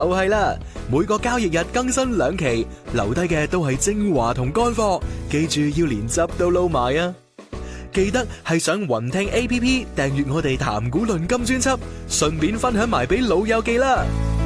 係啦，每個交易日更新2期，留低嘅都係精華同乾貨，記住要連汁都撈埋啊！記得係上雲聽 APP 訂閱我哋談股論金專輯，順便分享埋俾老友記啦。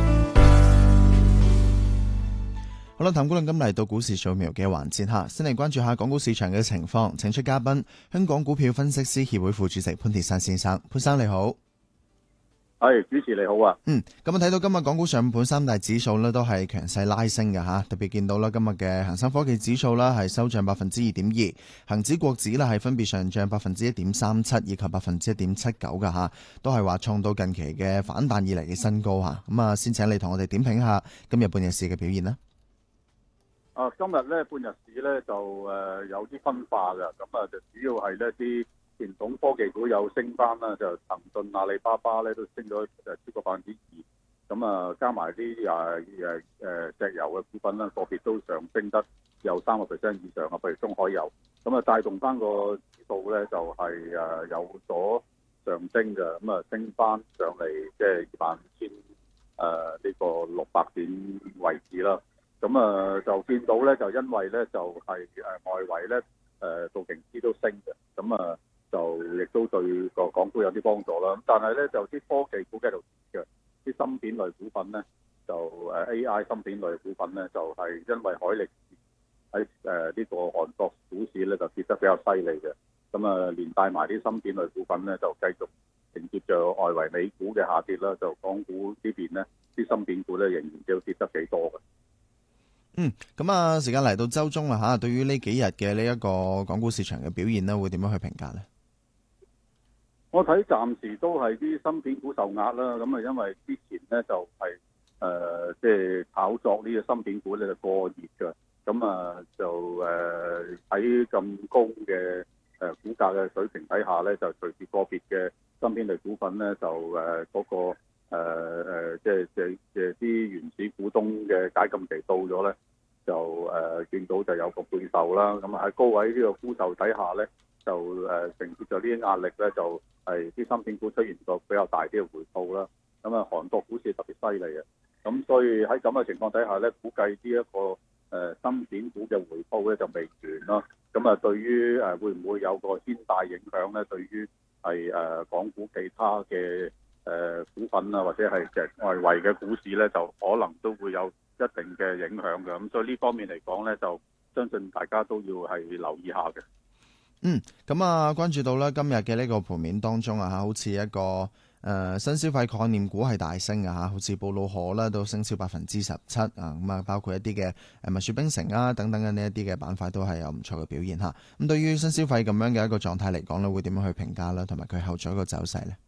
好啦，談股論金嚟到股市掃描嘅環節吓，先嚟關注下港股市場嘅情況，請出嘉賓，香港股票分析師協會副主席潘鐵珊先生，潘生你好。 係，主持你好啊。 咁啊睇到今日港股上盤三大指數呢都係強勢拉升嘅吓，特別見到啦今日嘅恒生科技指數啦係收漲2.2%，恒指國指啦係分別上漲1.37%以及1.79%嘅吓，都係話創到近期嘅反彈以嚟嘅新高吓。咁啊，先請你同我哋點評下今日半日市嘅表現啦。 今日咧半日市咧就有啲分化嘅，咁啊就主要係呢啲傳統科技股有升翻啦，就騰訊、阿里巴巴咧都升咗超過2%，咁啊加埋啲石油嘅股份啦，個別都上升得有3% 以上啊，譬如中海油，咁啊帶動翻個指數咧就係有所上升嘅，咁啊升翻上嚟即係25,000呢個600點位置啦。咁啊，就見到咧，就因為咧，就係外圍咧，道瓊斯都升嘅，咁啊，就亦都對個港股有啲幫助啦。咁但係咧，就啲科技股繼續跌嘅，啲芯片類股份咧，就AI 芯片類股份咧，就係因為海力喺呢個韓國股市咧就跌得比較犀利嘅，咁啊，連帶埋啲芯片類股份咧，就繼續承接著外圍美股嘅下跌啦，就港股呢邊咧，啲芯片股咧仍然都跌得幾多嘅。 咁啊，時間嚟到周中啦吓，對於呢幾日嘅呢一個港股市場嘅表現呢，會點樣去評價呢？ 我睇暫時都係啲芯片股受壓啦，咁啊，因為之前呢就係即係炒作呢個芯片股咧就過熱嘅，咁啊就喺咁高嘅股價嘅水平底下咧，就隨住個別嘅芯片類股份咧就嗰個。即係啲原始股東嘅解禁期到咗咧，就見到就有個配售啦。咁啊喺高位呢個沽售底下咧，就承接咗呢啲壓力咧，就係啲芯片股出現咗比較大啲嘅回吐啦。咁啊，韓國股市特別犀利嘅，咁所以喺咁嘅情況底下咧，估計呢一個芯片股嘅回吐咧就未完咯。咁啊，對於會唔會有個牽帶影響咧？對於係港股其他嘅股份啊，或者係外圍嘅股市咧，就可能都會有一定嘅影響嘅。咁所以呢方面嚟講咧，就相信大家都要係留意下嘅。 咁啊，關注到咧今日嘅呢個盤面當中啊，好似一個新消費概念股係大升嘅吓，好似布魯可咧都升超17%啊。咁啊，包括一啲嘅蜜雪冰城啊等等嘅呢一啲嘅板塊都係有唔錯嘅表現吓。咁對於新消費咁樣嘅一個狀態嚟講咧，會點樣去評價啦？同埋佢後續一個走勢咧？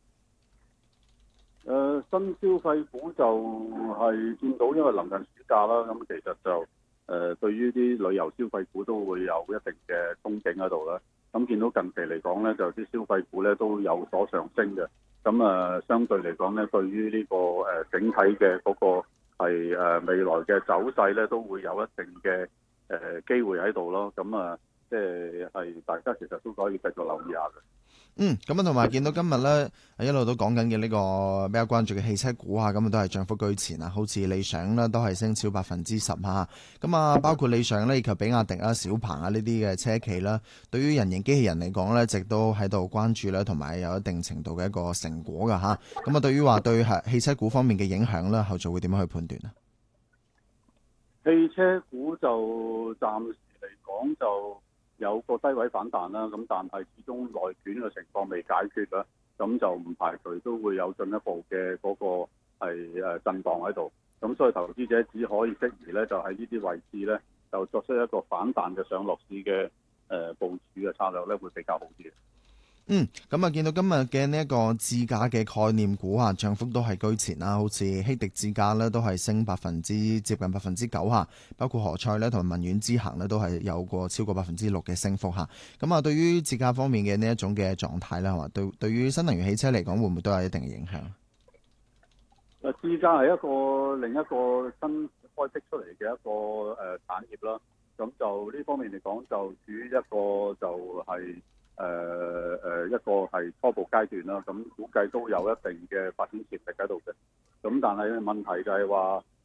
新消費股就係見到，因為臨近暑假啦，咁其實就對於啲旅遊消費股都會有一定嘅憧憬喺度啦。咁見到近期嚟講咧，就啲消費股咧都有所上升嘅。咁相對嚟講咧，對於呢個整體嘅嗰個係未來嘅走勢咧，都會有一定嘅機會喺度咯。咁即係大家其實都可以繼續留意下嘅。 咁啊，同埋見到今日咧，一路都講緊嘅呢個比較關注嘅汽車股啊，咁啊都係漲幅居前啊，好似理想咧都係升超10%吓，咁啊包括理想咧以及比亞迪啊、小鵬啊呢啲嘅車企啦，對於人形機器人嚟講咧，一直都喺度關注啦，同埋有一定程度嘅一個成果噶吓，咁啊對於話對汽車股方面嘅影響咧，後續會點樣去判斷啊？ 汽車股就暫時嚟講就有個低位反彈啦，咁但係始終內卷嘅情況未解決啦，咁就唔排除都會有進一步嘅嗰個係震盪喺度，咁所以投資者只可以適宜咧，就喺呢啲位置咧，就作出一個反彈嘅上落市嘅部署嘅策略咧，會比較好啲。 咁啊，見到今日嘅呢一個智駕嘅概念股啊，漲幅都係居前啦，好似希迪智駕咧都係升接近9%吓，包括何塞咧同埋文苑之行咧都係有過超過6%嘅升幅吓。咁啊，對於智駕方面嘅呢一種嘅狀態咧，係嘛？對於新能源汽車嚟講，會唔會都有一定嘅影響？ 智駕係另一個新開闢出嚟嘅一個產業啦。咁就呢方面嚟講，就處於一個就係一個係初步階段啦，咁估計都有一定嘅發展潛力喺度嘅。咁但係問題就係話